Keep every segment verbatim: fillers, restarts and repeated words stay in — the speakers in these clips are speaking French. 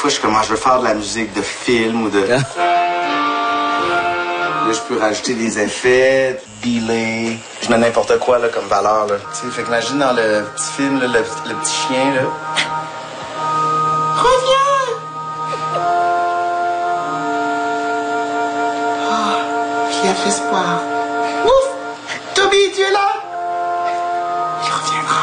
fois, je suis comme, ah, je veux faire de la musique de film ou de... Là, je peux rajouter des effets, delay. Je mets n'importe quoi là, comme valeur. Là. Tu sais, fait qu'imagine dans le petit film, là, le, le petit chien, là. Reviens! Oh, qui a fait espoir. Ouf! Toby, tu es là? Il reviendra.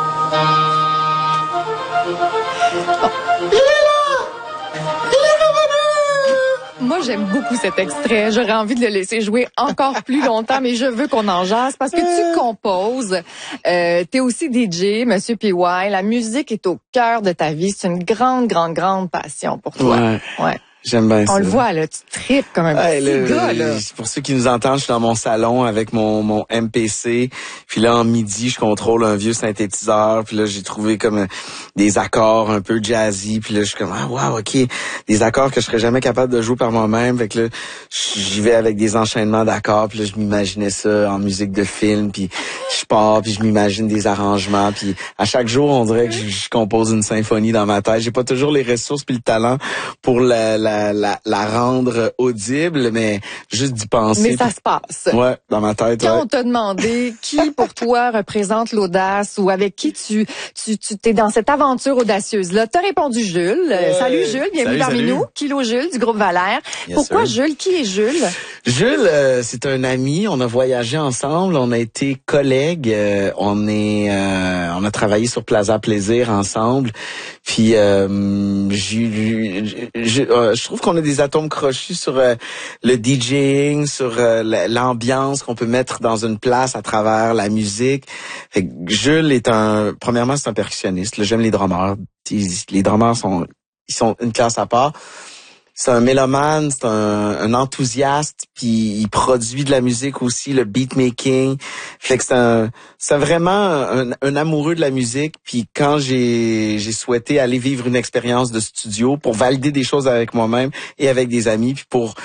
Il est là! Il est revenu! Moi, j'aime beaucoup cet extrait. J'aurais envie de le laisser jouer encore plus longtemps, mais je veux qu'on en jase parce que tu composes. Euh, t'es aussi D J, Monsieur P Y. La musique est au cœur de ta vie. C'est une grande, grande, grande passion pour toi. Ouais. Ouais. J'aime bien ça. On le voit, là. Tu tripes comme un ouais, petit le, gars, là. Pour ceux qui nous entendent, je suis dans mon salon avec mon, mon M P C. Puis là, en midi, je contrôle un vieux synthétiseur. Puis là, j'ai trouvé comme des accords un peu jazzy. Puis là, je suis comme, ah, wow, OK. Des accords que je serais jamais capable de jouer par moi-même. Fait que là, j'y vais avec des enchaînements d'accords. Puis là, je m'imaginais ça en musique de film. Puis je pars, puis je m'imagine des arrangements. Puis à chaque jour, on dirait que je, je compose une symphonie dans ma tête. J'ai pas toujours les ressources puis le talent pour la, la La, la, la rendre audible, mais juste d'y penser. Mais ça se passe. Ouais, dans ma tête. Quand ouais. on t'a demandé qui pour toi représente l'audace ou avec qui tu tu tu t'es dans cette aventure audacieuse là, t'as répondu Jules. Euh, salut Jules, bienvenue salut, parmi salut. nous. Kilo Jules du groupe Valère. Yes, Pourquoi sir. Jules? Qui est Jules? Jules, euh, c'est un ami. On a voyagé ensemble. On a été collègues. Euh, on est, euh, on a travaillé sur Plaza Plaisir ensemble. Puis, euh, j'ai, j'ai, euh, je trouve qu'on a des atomes crochus sur euh, le DJing, sur euh, l'ambiance qu'on peut mettre dans une place à travers la musique. Fait que Jules est un, premièrement, c'est un percussionniste. Là, j'aime les drummers. Les drummers sont, ils sont une classe à part. C'est un mélomane, c'est un, un enthousiaste, puis il produit de la musique aussi, le beatmaking. Fait que c'est un, c'est vraiment un, un amoureux de la musique. Puis quand j'ai j'ai souhaité aller vivre une expérience de studio pour valider des choses avec moi-même et avec des amis, puis pour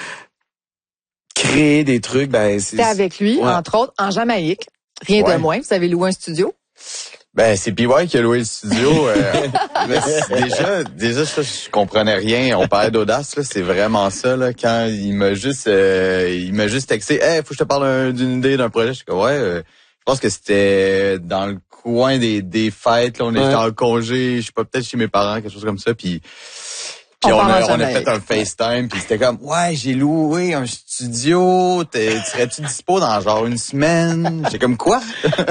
créer des trucs, ben c'est. T'es avec lui, ouais. entre autres, en Jamaïque. Rien Ouais. de moins. Vous avez loué un studio. Ben, c'est P Y qui a loué le studio. Euh, mais déjà, déjà, je, je comprenais rien. On parlait d'audace, là. C'est vraiment ça, là. Quand il m'a juste, euh, il m'a juste texté, hey, faut que je te parle un, d'une idée, d'un projet. Je suis comme, ouais, euh, je pense que c'était dans le coin des, des fêtes, là. On était Ouais. en congé, je sais pas, peut-être chez mes parents, quelque chose comme ça. Puis, On puis on, part en a, on a Jamaïque. fait un FaceTime, puis c'était comme, ouais, j'ai loué un studio. T'es, serais-tu dispo dans genre une semaine? J'étais comme, quoi?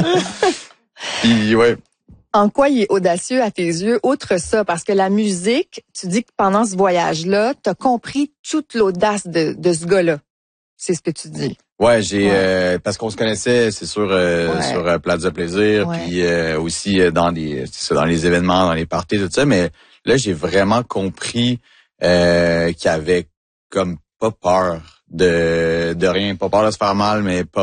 Puis, ouais. En quoi il est audacieux à tes yeux, outre ça? Parce que la musique, tu dis que pendant ce voyage-là, t'as compris toute l'audace de, de ce gars-là. C'est ce que tu dis. Ouais, j'ai Ouais. euh, parce qu'on se connaissait, c'est sûr, euh, Ouais. sur euh, Plaza Plaisir, Ouais. puis euh, aussi euh, dans des, c'est ça, dans les événements, dans les parties, tout ça. Mais là, j'ai vraiment compris euh, qu'il y avait comme pas peur de de rien, pas peur de se faire mal, mais pas